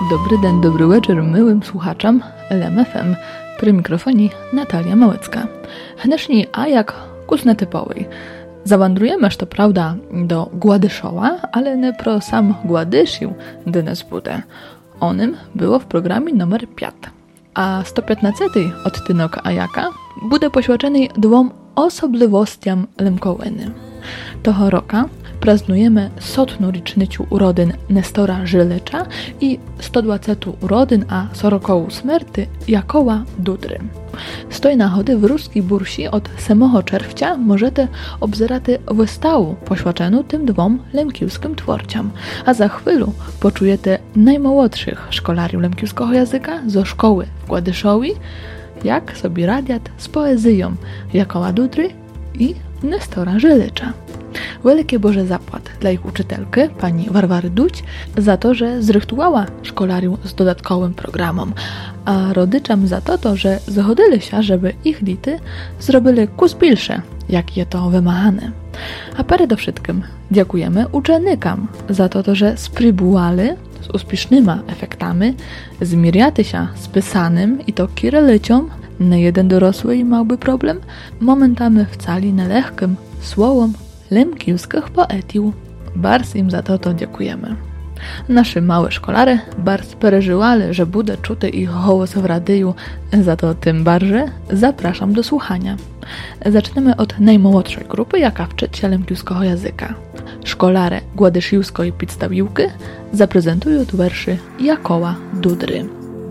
Dobry den, dobry wieczór myłym słuchaczom LMFM. Przy mikrofonie Natalia Małecka. Dnešní a jak kusne typowej. Zawandrujemy, to prawda, do Gładyszowa, ale nie pro sam Gładyszył dnes bude. Onym było w programie numer 5. A 115 odtynek Ajaka bude poświęcony dwom osobliwostiom Lemkołyny. Toho roka praznujemy 100. rocznicę urodzin Nestora Żylecza i 120 urodzin a 40. śmierci Jakoła Dudry. Z tej nagody w ruskiej bursi od 7 czerwca możecie obzerać wystawę poświęconą tym dwom lemkiewskim twórcom, a za chwilę poczujecie najmłodszych szkolariów lemkiewskiego języka ze szkoły w Gładyszowi, jak sobie radziać z poezją Jakoła Dudry i Nestora Żylecza. Wielkie Boże zapłat dla ich uczytelki, pani Warwary Duć, za to, że zrychtowała szkolarium z dodatkowym programem, a rodyczom za to, że zachodzili się, żeby ich lity zrobili kuspilsze, jak je to wymagane. A przede wszystkim dziękujemy uczennikom za to, że spróbowali z uspiesznymi efektami zmierzyć się z pisanym i to kirylicą, nie jeden dorosły i mały problem, momentami wcale nelehkim słowom lemkiewskich poetiów. Bardzo im za to dziękujemy. Nasze małe szkolary bardzo przeżywali, że bude czuty ich głos w radiu, za to tym bardziej zapraszam do słuchania. Zaczniemy od najmłodszej grupy, jaka wczycia lemkiewskiego języka. Szkolare Gładyszyłskiej podstawiłki zaprezentują tu werszy Jakoła Dudry.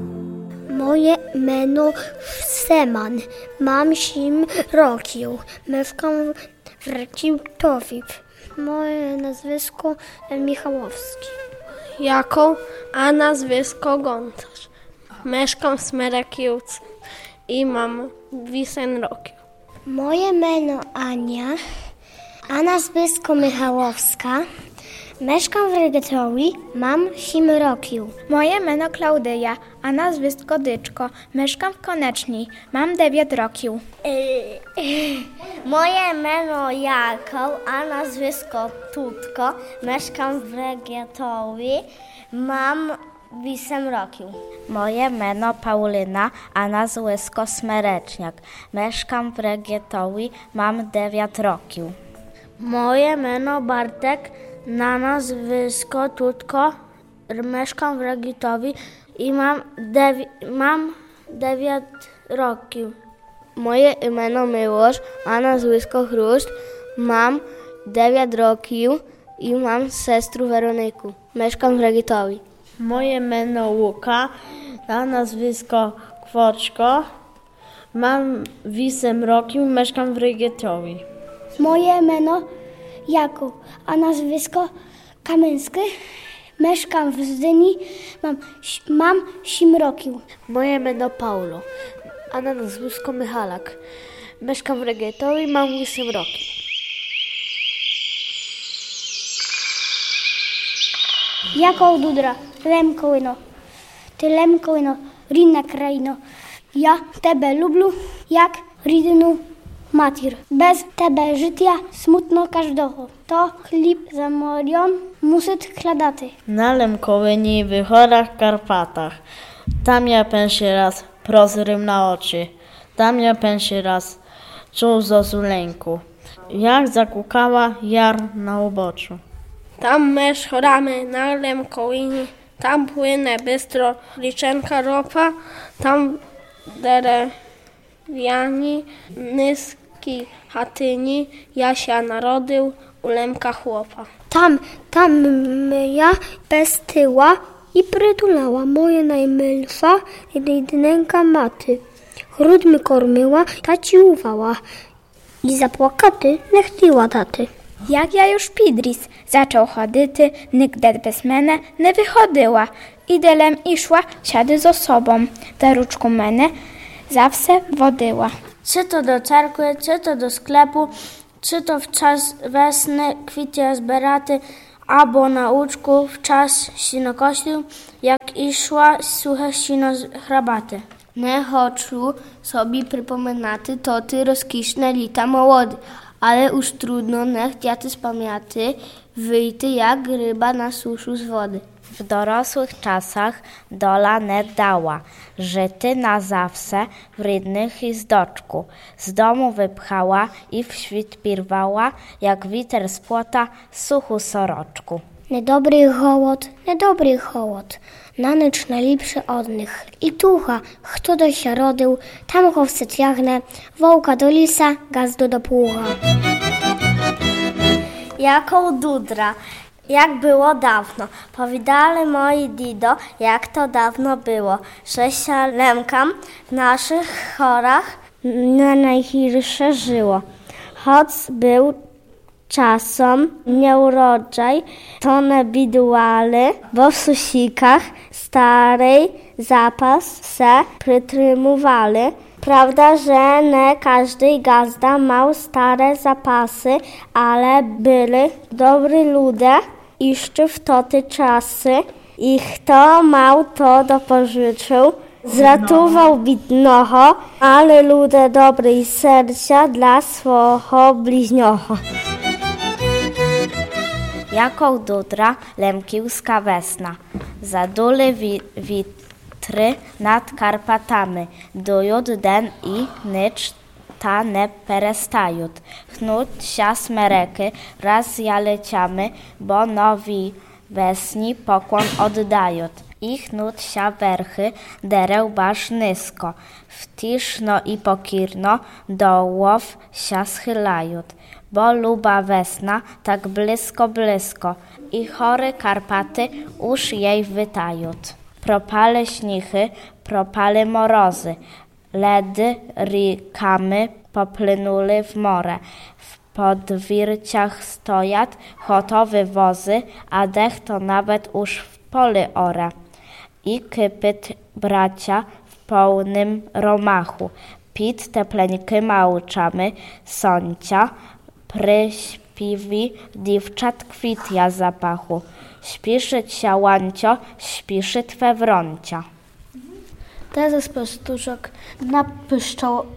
Moje meno Seman, mam 7 rokів, mieszkam w Raciutowie. Moje nazwisko Michałowski. Jakoł, a nazwisko Gontarz. Mieszkam w Smerekiłce i mam 8 rokів. Moje meno Ania, a nazwisko Michałowska. Mieszkam w Rygetowi, mam 7 rokів. Moje meno Klaudyja, a nazwisko Dyczko. Mieszkam w Koneczni, mam 9 rokів. Moje meno Jakoł, a nazwisko Tutko. Mieszkam w Rygetowi, mam 8 rokів. Moje meno Paulina, a nazwisko Smereczniak. Mieszkam w Rygetowi, mam 9 rokів. Moje meno Bartek, na nazwisko Tutko, mieszkam w Rygetowi i mam 9 rokів. Moje imię Miłosz, a nazwisko Chruszcz, mam 9 rokів i mam siostrę Weronikę. Mieszkam w Rygetowi. Moje imię Łuka, a nazwisko Kwoczko, mam 8 rokів, mieszkam w Rygetowi. Moje meno Jakub, a nazwisko Kamyński. Mieszkam w Zdyni, mam 7 rokів. Moje imię Paulo, a nazwisko Michalak. Mieszkam w Rygetowi, mam 8 rokів. Jakoł Dudra, Lemkołyno, ty Lemkołyno, rідна країно. Я тебе люблю, як рідну матір. Без тебе життя смутно кожного. То хліб за морем мусить кладати. Na Lemkołyni, w Horach Karpatach. Tam ja pierwszy raz prozrym na oczy. Tam ja pierwszy raz czuł zosu lęku. Jak zakukała jar na uboczu. Tam my szoramy na Lemkołyni, tam płynie bystro liczenka ropa, tam derewiani, nyski chatyni, Jasia narodył u Lemka chłopa. Tam ja bez tyła i przytulała moje najmilsza rідненька maty. Грудьми кормила та цілувала і заплакати не хотіла дати. Jak ja już Pidris zaczął chodyty, nigdy bez mnie nie wychodziła. Idelem išła, siady z osobą, ta ruczku mnie zawsze wodyła. Czy to do cerkwy, czy to do sklepu, czy to w czas wesny kwicie zberaty, albo na łuczku w czas sinokośliu, jak išła suche sino z hrabaty. Не хочу собі припоминати тоти розкішне літа молоді, але уж трудно не хотіти спам'яти, вийти як риба на сушу з води. W dorosłych czasach dola nie dała, że ty na zawsze w rydnych i zdoczku z domu wypchała i w świt pirwała, jak witer z płota suchu soroczku. Недобрий холод, на ніч найліпше одних. І туха, хто до się родив, там го все тягне, вовка до ліса, газду до пуга. Jaką dudra, jak było dawno. Powiadali moi dido, jak to dawno było. Że się lemkam w naszych chorach na najchirsze żyło. Choć był czasom nieurodzaj, to ne bidłali, bo w susikach starej zapas se przytrzymywali. Prawda, że nie każdy gazda miał stare zapasy, ale byli dobrzy ludzie jeszcze w te czasy i kto miał to dopożyczył, zratował bidnoho, ale ludzie dobrej serca dla swojego bliźniocha. Jaką dudra lemkiłska wesna, zaduli witry nad Karpatami, dujut den i nicz ta nie perestają. Chnut się smereky, raz jaleciamy, bo nowi wesni pokłon oddają. I chnut się werchy, dereł basz nisko, wtiszno i pokirno do łow się schylają. Bo luba wesna tak blisko i chory Karpaty już jej wytają. Propale śnichy, propale morozy, ledy rikamy poplynuli w more. W podwirciach stojat gotowe wozy, a dech to nawet już w pole ora. I kypyt bracia w pełnym romachu. Pit tepleńky małczamy, sącia, pryśpiwi dziewczat kwitja zapachu. Śpiszyć się łańcio, śpiszy twe wrącia. Te z pastuszek na pyszczołości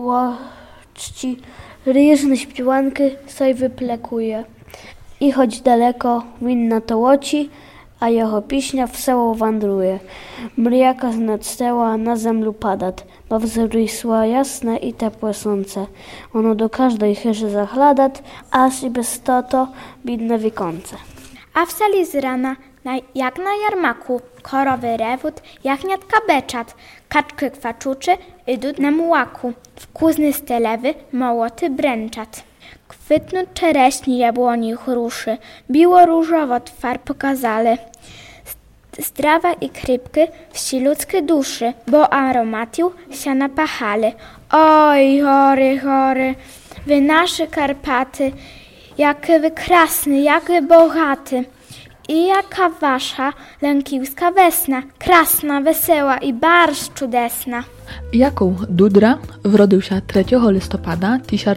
ryżne śpiwanki soj wyplekuje. I choć daleko winna to łoci, a jeho piśnia w seło wandruje. Mriaka z nad steła na zemlu padat, bo wzrysła jasne i tepłe słońce. Ono do każdej chyży zachladat, aż i bez to bidne wiekonce. A w sali z rana, jak na jarmaku, korowy rewód, jachniatka beczat, kaczky kwaczuczy, idą na mułaku, wkuzny stelewy, mołoty bręczat. Kwitną czereśni jabłoni chruszy, biło różowo twar pokazali. Zdrawa i krypky wsi ludzkie duszy, bo aromatiu się napachali. Oj, chory, wy nasze Karpaty, jakie wy krasny, jakie bogaty. I jaka wasza lękiłska wesna, krasna, wesoła i bardzo czudesna. Jaką dudra wrodził się 3 listopada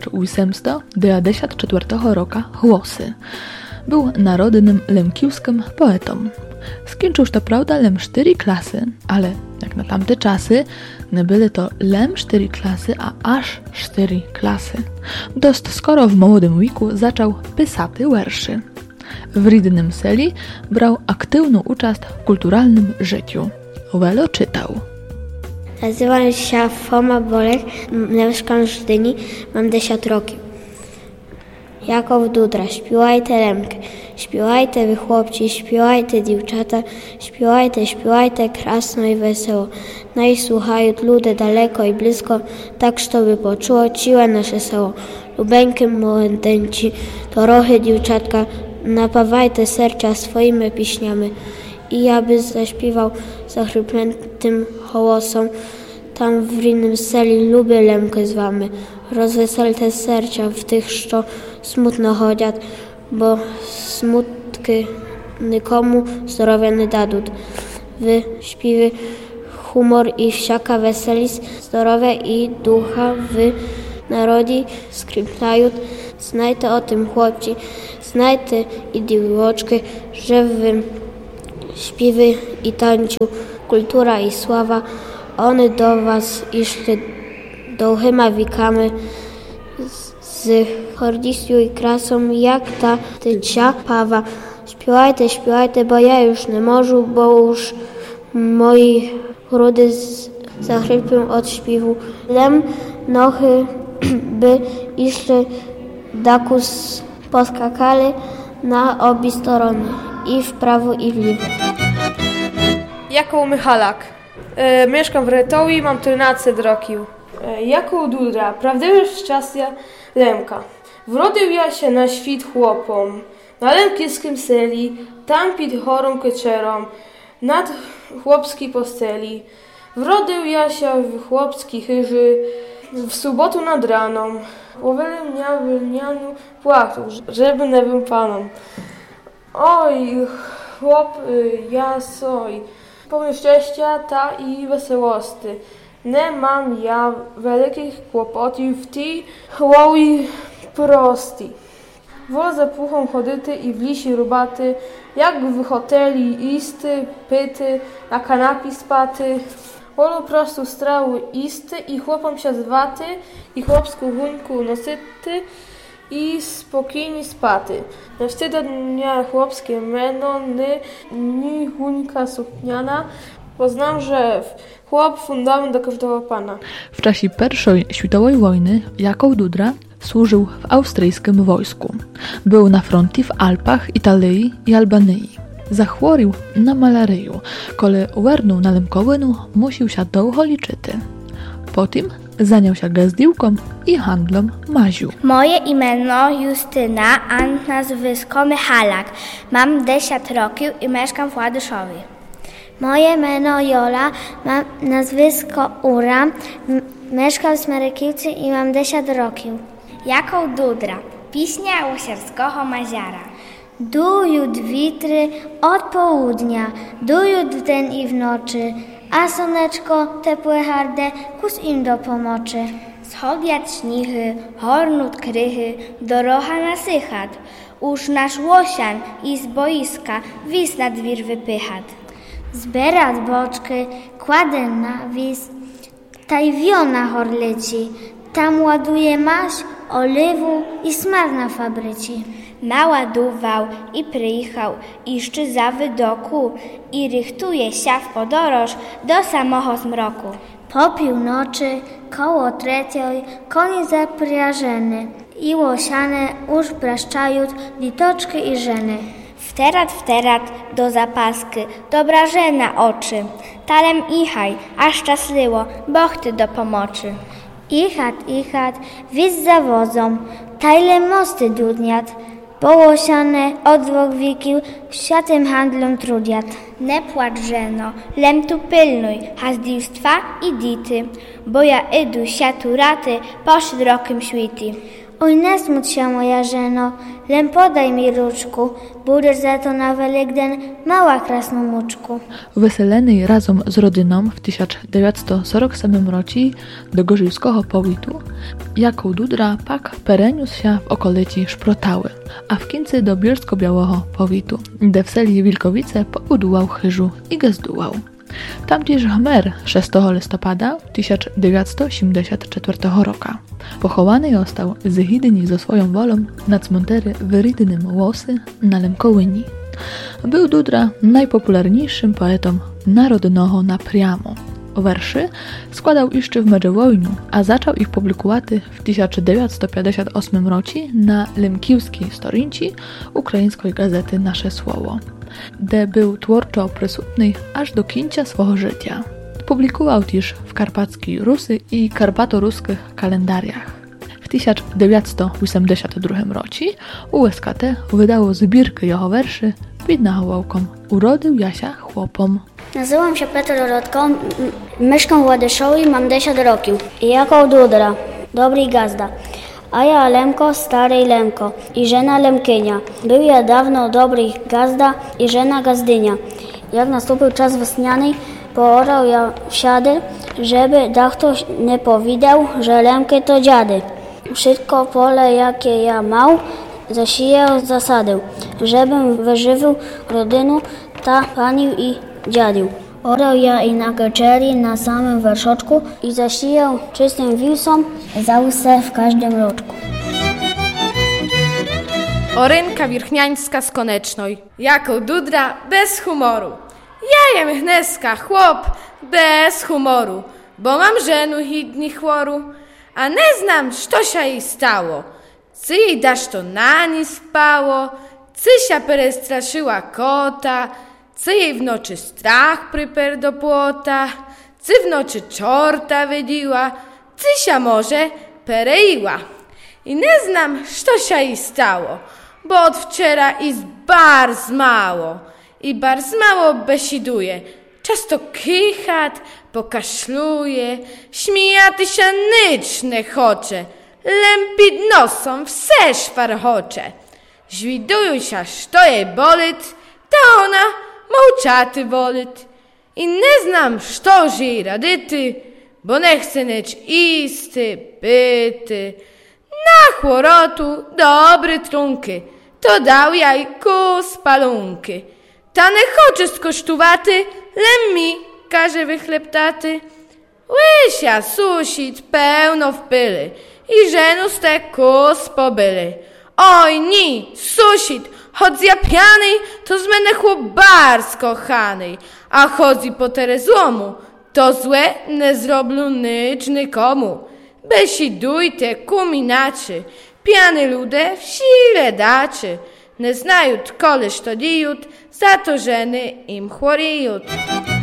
1894 roku Chłosy. Był narodnym lemkiłskim poetą. Skończył to prawda lem 4 klasy, ale jak na tamte czasy nie były to lem 4 klasy, a aż 4 klasy. Dość skoro w młodym wieku zaczął pisać wierszy. W rydnym seli brał aktywną uczest w kulturalnym życiu. Wiele czytał. Nazywam się Foma Bolek, mieszkam w Żdyni, mam 10 roków. Jaką dudra, śpiewajte lemkę, śpiewajte wy chłopci, śpiewajte dziewczata, śpiewajte krasno i wesoło. Najsłuchają ludzie daleko i blisko, tak żeby poczuło ciłe nasze seło. Lubeńkie młodenci, torochy dziewczatka, napawajte serca swoimi piśniami. I ja by zaśpiewał zachrypniętym hołosom, tam w innym seli lubię lemkę z wami. Rozweselte serca w tych, co smutno chodziat, bo smutki nikomu zdrowia nie dadut. Wy śpiewy, humor i wszaka weselis, zdrowia i ducha wy narodzi skryptają. Znajte o tym chłopci, znajte i dziewczatki, że wy śpiewy i tańcu, kultura i sława, one do was jeszcze dłuhima wiekami z chordistą i krasą, jak ta tycia pawa. Śpiewajte, bo ja już nie możu, bo już moi grudy zachrypią od śpiewu. Lem nochy by jeszcze dakus poskakali na obie strony, i w prawo, i w lewo. Jaką Michalak. Mieszkam w Retowi, mam 13 roków. Jaką Dudra, prawdziwy szczęścia Lemka. Wrodził ja się na świt chłopom, na lemkiskim seli, tam pід chorą kyczerą, nad chłopskiej posteli. Wrodził ja się w chłopskiej chyży, w sobotu nad raną. Powoli mnie w lnianiu płakał, żeby nie był panom. Oj, chłop, ja soj, pełny szczęścia ta i wesołości. Nie mam ja wielkich kłopotów w tej chłowi prosty. Wolę za puchą chodyty i w lisi rubaty, jak w hoteli isty, pyty, na kanapie spaty. Wolę prostu strały isty i chłopom się zwaty, i chłopską huńku nosyty, i spokojnie spaty. Na wstyda dnia chłopskie meno, ni huńka sukniana, bo znam, że chłop fundament do każdego pana. W czasie I światowej wojny Jakub Dudra służył w austryjskim wojsku. Był na froncie w Alpach, Italii i Albanii. Zachworił na malaryju, kole uwernął na Lemkowynu, musiał się długo liczyć. Potem zajął się gazdiłką i handlem maziu. Moje imię Justyna, a nazwisko Michalak. Mam 10 roków i mieszkam w Ładyszowie. Moje imię Jola, mam nazwisko Ura, mieszkam w Smerykiwcy i mam 10 roków. Jaką Dudra, piśnia łosierskiego maziara. Dujut witry od południa, dujut w dzień i w nocy, a słoneczko tepłe harde kus im do pomocy. Schodiać śnichy, hornut krychy, dorocha nasychat, już nasz łosian i z boiska wis na dwir wypychat. Zbierat boczky, kładę na wis, taj wiona horleci, tam ładuje maś, oliwu i smar na fabryci. Naładował i przyjechał, jeszcze za wydoku i rychtuje się w podoroż do samego zmroku. Po północy, koło 3, konie zapriażeny i łosiane już braszczają litoczki i żeny. Wterat do zapaski, dobra żena oczy, talem ichaj, a szczęśliwo, bochty do pomocy. Ichat, wis zawozą, tajle mosty dudniat, połosiane od 2 wieków się tym handlem trudiat. Nie płacz żeno, lem tu pilnuj, hazdiwstwa i dity, bo ja idu się tu raty po szerokim świecie. Oj, nie smuć się, moja żeno, lem podaj mi ruczku, budesz za to na Wielkden mała krasnomuczku. Wyseleny razem z rodziną w 1947 roku do Gorzywskiego powiatu, Jakub Dudra pak pereniósł się w okolicy Szprotały, a w końcu do Bielsko-Białego powiatu, gdzie w seli Wilkowice pobudował chyżu i gazdował. Tam też chmer 6 listopada 1974 roku. Pochowany został zhydyni ze swoją wolą na cmentery w rydnym Łosy na Lemkowyni. Był Dudra najpopularniejszym poetą narodowego napriamo. Werszy składał jeszcze w międzywojniu, a zaczął ich publikować w 1958 roku na lemkiwskiej storinci ukraińskiej gazety Nasze Słowo, gdzie był twórczo przysutny aż do końca swojego życia. Publikował też w karpackiej Rusy i karpatoruskich kalendariach. W 1982 roku USKT wydało zbiórkę jego werszy pod nawołką Urodził Jasia chłopom. Nazywam się Petr Rodko, mieszkam w Ładyszowie i mam 10 roków. Jakub Dudra, dobry gazda. A ja Lemko, stary Lemko i żena Lemkynia. Był ja dawno dobry gazda i żena gazdynia. Jak nastąpił czas wesniany, poorał ja wsiady, żeby kto nie powiedział, że Lemky to dziady. Wszystko pole, jakie ja mał, zasijał zasady, żebym wyżywił rodzinę, ta panił i dziadił. Orał ja i na keczeri na samym wierszoczku i zasijał czystym wilsom za łysę w każdym roczku. Orynka Wirchniańska z Konecznej. Jako dudra bez humoru. Ja jem hneska, chłop, bez humoru, bo mam żenu hidni chłoru, a nie znam, co się jej stało. Cy jej dasz to na ni spało, cysia perestraszyła kota, cy jej w nocy strach pryper do płota, cy w nocy czorta wydiła, cysia może pereiła. I nie znam, co się jej stało, bo od wczera jest bardzo mało. I bardzo mało besiduje, często kichat, pokaszluje, śmijaty się nyczne chocze, lępit nosą wse szwarchocze. Żwidują się, što jej bolit, ta ona mołczaty wolit. I nie znam, što jej radyty, bo nie chce neć isty, pyty. Na chłorotu dobry trunky, to dał jaj kus palunky. Ta nie choće skosztowaty, lem mi, każe wychleptaty. Łysia susit pełno w pyly i żenu z te kus pobyly. Oj ni, susit, choć zjapiany, to z mene chłop bardzo kochany, a chodzi po tere złomu, to złe nie zrobił nic nikomu. Besidujte kuminaczy, pijany lude w sile daczy. Nie znają koleż to dijut, za to żeny im chorujut.